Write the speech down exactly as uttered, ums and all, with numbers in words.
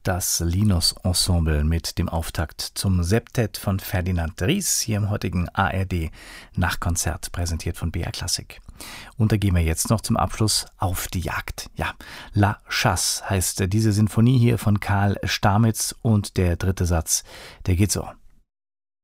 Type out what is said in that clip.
das Linus-Ensemble mit dem Auftakt zum Septett von Ferdinand Ries hier im heutigen A R D-Nachkonzert, präsentiert von B R Klassik. Und da gehen wir jetzt noch zum Abschluss auf die Jagd. Ja, La Chasse heißt diese Sinfonie hier von Karl Stamitz und der dritte Satz, der geht so.